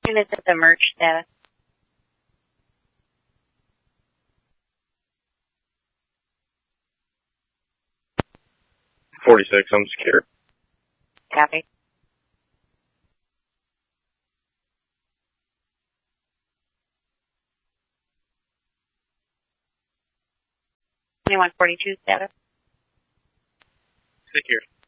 And it's at the merch status. $46, I'm secure. Copy. $21.42 status. Secure.